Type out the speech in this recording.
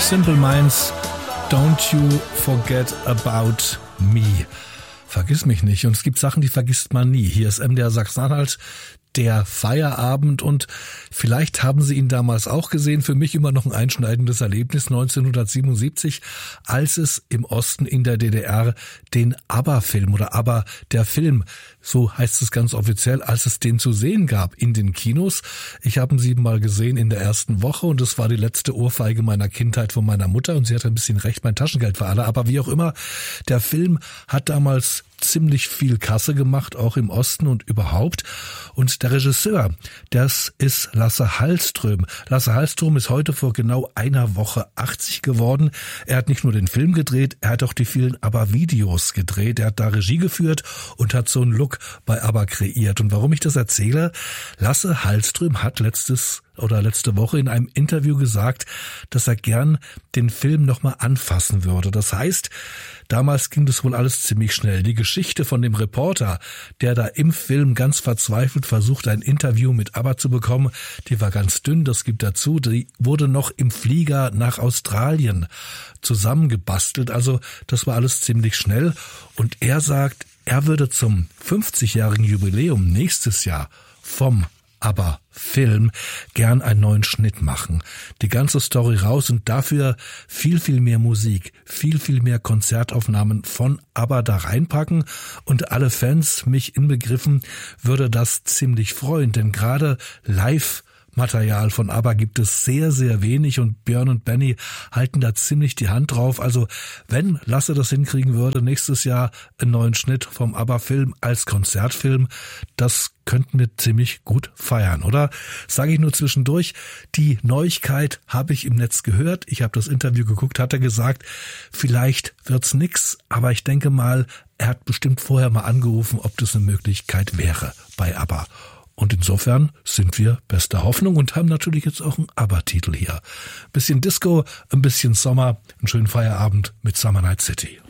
Simple Minds, Don't You Forget About Me. Vergiss mich nicht. Und es gibt Sachen, die vergisst man nie. Hier ist MDR Sachsen-Anhalt, der Feierabend, und vielleicht haben Sie ihn damals auch gesehen. Für mich immer noch ein einschneidendes Erlebnis 1977, als es im Osten in der DDR den ABBA-Film oder ABBA der Film, so heißt es ganz offiziell, als es den zu sehen gab in den Kinos. Ich habe ihn 7 Mal gesehen in der ersten Woche und es war die letzte Ohrfeige meiner Kindheit von meiner Mutter und sie hatte ein bisschen recht, mein Taschengeld war alle. Aber wie auch immer, der Film hat damals ziemlich viel Kasse gemacht, auch im Osten und überhaupt. Und der Regisseur, das ist Lasse Hallström. Lasse Hallström ist heute vor genau einer Woche 80 geworden. Er hat nicht nur den Film gedreht, er hat auch die vielen ABBA-Videos gedreht. Er hat da Regie geführt und hat so einen Look bei ABBA kreiert. Und warum ich das erzähle? Lasse Hallström hat letzte Woche in einem Interview gesagt, dass er gern den Film nochmal anfassen würde. Das heißt, damals ging das wohl alles ziemlich schnell. Die Geschichte von dem Reporter, der da im Film ganz verzweifelt versucht, ein Interview mit ABBA zu bekommen, die war ganz dünn, das gibt dazu. Die wurde noch im Flieger nach Australien zusammengebastelt. Also das war alles ziemlich schnell. Und er sagt, er würde zum 50-jährigen Jubiläum nächstes Jahr vom ABBA-Film gern einen neuen Schnitt machen. Die ganze Story raus und dafür viel, viel mehr Musik, viel, viel mehr Konzertaufnahmen von ABBA da reinpacken. Und alle Fans, mich inbegriffen, würde das ziemlich freuen, denn gerade Live-Material von ABBA gibt es sehr, sehr wenig und Björn und Benny halten da ziemlich die Hand drauf. Also wenn Lasse das hinkriegen würde, nächstes Jahr einen neuen Schnitt vom ABBA-Film als Konzertfilm, das könnten wir ziemlich gut feiern, oder? Sage ich nur zwischendurch, die Neuigkeit habe ich im Netz gehört, ich habe das Interview geguckt, hat er gesagt, vielleicht wird's nix, aber ich denke mal, er hat bestimmt vorher mal angerufen, ob das eine Möglichkeit wäre bei ABBA. Und insofern sind wir bester Hoffnung und haben natürlich jetzt auch einen ABBA-Titel hier. Ein bisschen Disco, ein bisschen Sommer, einen schönen Feierabend mit Summer Night City.